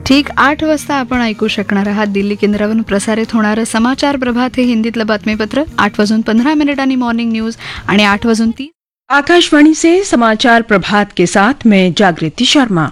ठीक 8 वाजता आपण ऐकू शकणार आहात दिल्ली केंद्रावरून प्रसारित होणारं समाचार प्रभात हे हिंदीतलं बातमीपत्र 8:15 मॉर्निंग न्यूज आणि 8:30 आकाशवाणी से समाचार प्रभात के साथ मैं जागृति शर्मा।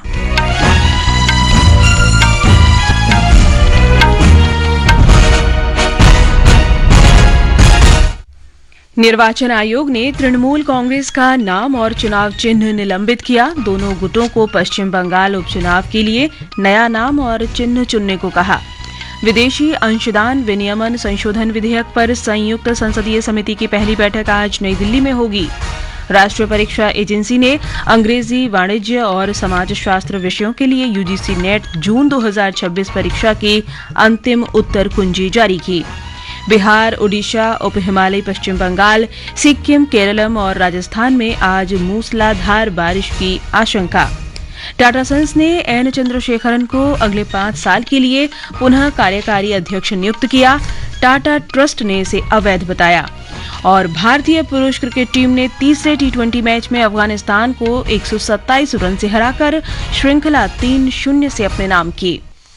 निर्वाचन आयोग ने तृणमूल कांग्रेस का नाम और चुनाव चिन्ह निलंबित किया। दोनों गुटों को पश्चिम बंगाल उपचुनाव के लिए नया नाम और चिन्ह चुनने को कहा। विदेशी अंशदान विनियमन संशोधन विधेयक पर संयुक्त संसदीय समिति की पहली बैठक आज नई दिल्ली में होगी। राष्ट्रीय परीक्षा एजेंसी ने अंग्रेजी, वाणिज्य और समाजशास्त्र विषयों के लिए यूजीसी नेट जून 2026 परीक्षा की अंतिम उत्तर कुंजी जारी की। बिहार, ओडिशा, उप हिमालयी पश्चिम बंगाल, सिक्किम, केरलम और राजस्थान में आज मूसलाधार बारिश की आशंका। टाटा सन्स ने एन चंद्रशेखरन को अगले 5 साल के लिए पुनः कार्यकारी अध्यक्ष नियुक्त किया। टाटा ट्रस्ट ने इसे अवैध बताया। और भारतीय पुरुष क्रिकेट टीम ने तीसरे T20 मैच में अफगानिस्तान को 127 रन से हराकर श्रृंखला 3-0 से अपने नाम की।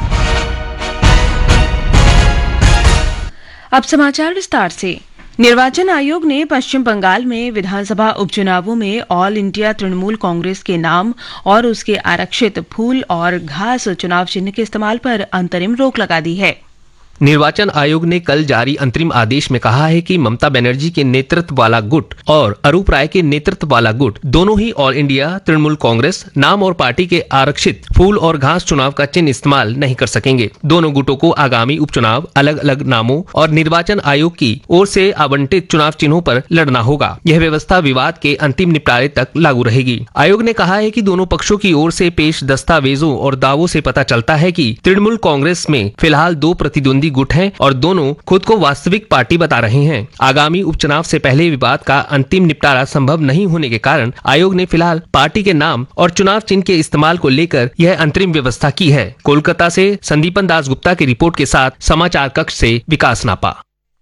अब समाचार विस्तार से। निर्वाचन आयोग ने पश्चिम बंगाल में विधानसभा उपचुनावों में ऑल इंडिया तृणमूल कांग्रेस के नाम और उसके आरक्षित फूल और घास चुनाव चिन्ह के इस्तेमाल पर अंतरिम रोक लगा दी है। निर्वाचन आयोग ने कल जारी अंतरिम आदेश में कहा है कि ममता बनर्जी के नेतृत्व वाला गुट और अरूप राय के नेतृत्व वाला गुट दोनों ही ऑल इंडिया तृणमूल कांग्रेस नाम और पार्टी के आरक्षित फूल और घास चुनाव का चिन्ह इस्तेमाल नहीं कर सकेंगे। दोनों गुटों को आगामी उपचुनाव अलग अलग नामों और निर्वाचन आयोग की ओर से आवंटित चुनाव चिन्हों पर लड़ना होगा। यह व्यवस्था विवाद के अंतिम निपटारे तक लागू रहेगी। आयोग ने कहा है कि दोनों पक्षों की ओर से पेश दस्तावेजों और दावों से पता चलता है कि तृणमूल कांग्रेस में फिलहाल 2 प्रतिद्वंदी गुट हैं और दोनों खुद को वास्तविक पार्टी बता रहे हैं। आगामी उपचुनाव से पहले विवाद का अंतिम निपटारा संभव नहीं होने के कारण आयोग ने फिलहाल पार्टी के नाम और चुनाव चिन्ह के इस्तेमाल को लेकर यह अंतरिम व्यवस्था की है। कोलकाता से संदीपन दास गुप्ता की रिपोर्ट के साथ समाचार कक्ष से विकास नापा।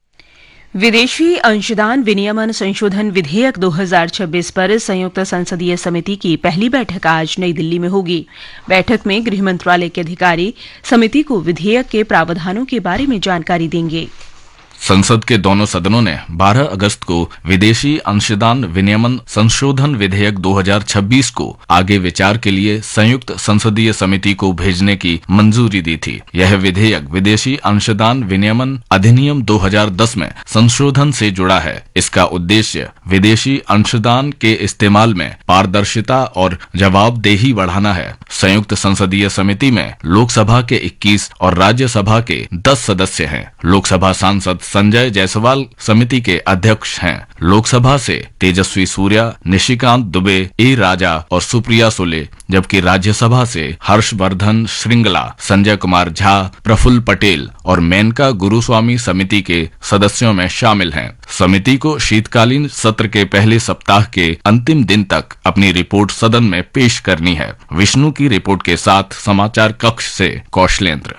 विदेशी अंशदान विनियमन संशोधन विधेयक 2026 पर संयुक्त संसदीय समिति की पहली बैठक आज नई दिल्ली में होगी। बैठक में गृह मंत्रालय के अधिकारी समिति को विधेयक के प्रावधानों के बारे में जानकारी देंगे। संसद के दोनों सदनों ने 12 अगस्त को विदेशी अंशदान विनियमन संशोधन विधेयक 2026 को आगे विचार के लिए संयुक्त संसदीय समिति को भेजने की मंजूरी दी थी। यह विधेयक विदेशी अंशदान विनियमन अधिनियम 2010 में संशोधन से जुड़ा है। इसका उद्देश्य विदेशी अंशदान के इस्तेमाल में पारदर्शिता और जवाबदेही बढ़ाना है। संयुक्त संसदीय समिति में लोकसभा के 21 और राज्यसभा के 10 सदस्य हैं। लोकसभा सांसद संजय जायसवाल समिति के अध्यक्ष हैं। लोकसभा से तेजस्वी सूर्या, निशिकांत दुबे, ए राजा और सुप्रिया सुले, जबकि राज्यसभा से हर्षवर्धन श्रृंगला, संजय कुमार झा, प्रफुल्ल पटेल और मेनका गुरुस्वामी समिति के सदस्यों में शामिल हैं। समिति को शीतकालीन सत्र के पहले सप्ताह के अंतिम दिन तक अपनी रिपोर्ट सदन में पेश करनी है। विष्णु की रिपोर्ट के साथ समाचार कक्ष से कौशलेंद्र।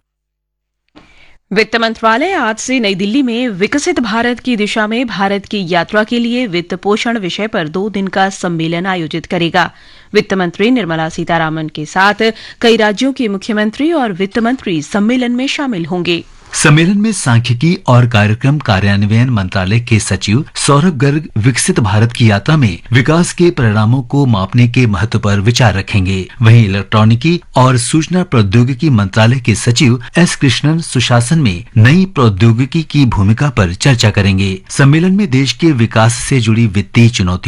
वित्त मंत्रालय आज से नई दिल्ली में विकसित भारत की दिशा में भारत की यात्रा के लिए वित्त पोषण विषय पर 2 दिन का सम्मेलन आयोजित करेगा। वित्त मंत्री निर्मला सीतारामन के साथ कई राज्यों के मुख्यमंत्री और वित्त मंत्री सम्मेलन में शामिल होंगे। सम्मेलन में सांख्यिकी और कार्यक्रम कार्यान्वयन मंत्रालय के सचिव सौरभ गर्ग विकसित भारत की यात्रा में विकास के परिणामों को मापने के महत्व पर विचार रखेंगे। वहीं इलेक्ट्रॉनिकी और सूचना प्रौद्योगिकी मंत्रालय के सचिव एस कृष्णन सुशासन में नई प्रौद्योगिकी की भूमिका पर चर्चा करेंगे। सम्मेलन में देश के विकास से जुड़ी वित्तीय चुनौतियों